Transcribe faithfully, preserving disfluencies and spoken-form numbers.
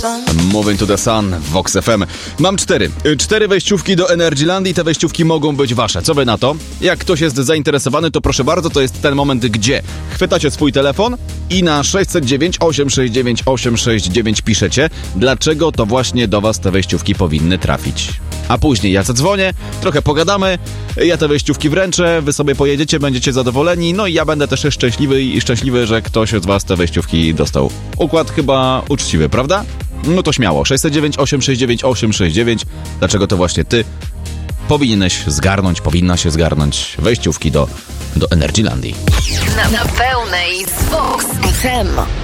Moving to the Sun w Vox F M. Mam cztery. Cztery wejściówki do Energylandii. Te wejściówki mogą być wasze. Co wy na to? Jak ktoś jest zainteresowany, to proszę bardzo, to jest ten moment, gdzie chwytacie swój telefon i na sześć zero dziewięć, osiem sześć dziewięć, osiem sześć dziewięć piszecie, dlaczego to właśnie do was te wejściówki powinny trafić. A później ja zadzwonię, trochę pogadamy, ja te wejściówki wręczę, wy sobie pojedziecie, będziecie zadowoleni, no i ja będę też szczęśliwy i szczęśliwy, że ktoś z was te wejściówki dostał. Układ chyba uczciwy, prawda? No to śmiało. sześć zero dziewięć, osiem sześć dziewięć, osiem sześć dziewięć. Dlaczego to właśnie ty powinieneś zgarnąć, powinna się zgarnąć wejściówki do, do Energylandii. Na, na pełnej z Vox F M.